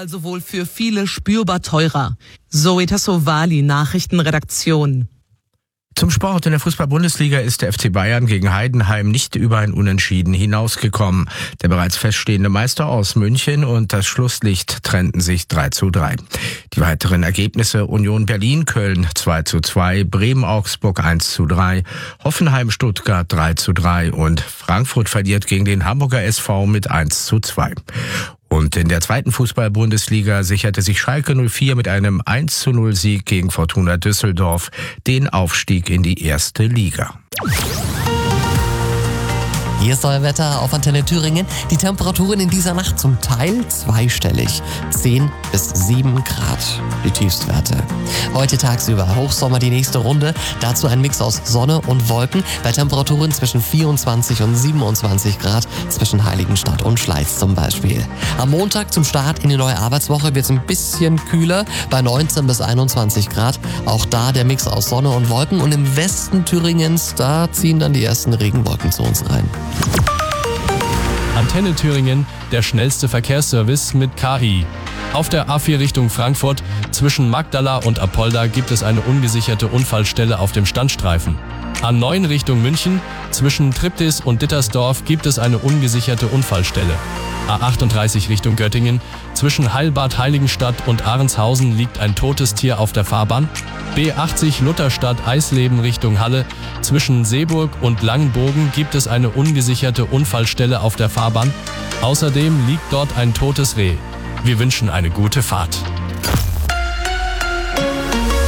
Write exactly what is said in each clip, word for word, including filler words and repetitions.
Also wohl für viele spürbar teurer. Zoe Tassovali, Nachrichtenredaktion. Zum Sport. In der Fußball-Bundesliga ist der F C Bayern gegen Heidenheim nicht über ein Unentschieden hinausgekommen. Der bereits feststehende Meister aus München und das Schlusslicht trennten sich drei zu drei. Die weiteren Ergebnisse: Union Berlin-Köln zwei zu zwei, Bremen-Augsburg eins zu drei, Hoffenheim-Stuttgart drei zu drei und Frankfurt verliert gegen den Hamburger S V mit eins zu zwei. Und in der zweiten Fußball-Bundesliga sicherte sich Schalke null vier mit einem eins zu null Sieg gegen Fortuna Düsseldorf den Aufstieg in die erste Liga. Hier ist euer Wetter auf Antenne Thüringen. Die Temperaturen in dieser Nacht zum Teil zweistellig. zehn bis sieben Grad, die Tiefstwerte. Heute tagsüber Hochsommer die nächste Runde. Dazu ein Mix aus Sonne und Wolken bei Temperaturen zwischen vierundzwanzig und siebenundzwanzig Grad zwischen Heiligenstadt und Schleiz zum Beispiel. Am Montag zum Start in die neue Arbeitswoche wird es ein bisschen kühler bei neunzehn bis einundzwanzig Grad. Auch da der Mix aus Sonne und Wolken. Und im Westen Thüringens, da ziehen dann die ersten Regenwolken zu uns rein. Antenne Thüringen, der schnellste Verkehrsservice mit K I. Auf der A vier Richtung Frankfurt zwischen Magdala und Apolda gibt es eine ungesicherte Unfallstelle auf dem Standstreifen. A neun Richtung München zwischen Triptis und Dittersdorf gibt es eine ungesicherte Unfallstelle. A achtunddreißig Richtung Göttingen zwischen Heilbad Heiligenstadt und Ahrenshausen liegt ein totes Tier auf der Fahrbahn. B achtzig Lutherstadt Eisleben Richtung Halle zwischen Seeburg und Langenbogen gibt es eine ungesicherte Unfallstelle auf der Fahrbahn. Außerdem liegt dort ein totes Reh. Wir wünschen eine gute Fahrt.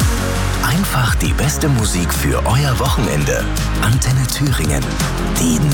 Einfach die beste Musik für euer Wochenende. Antenne Thüringen. Die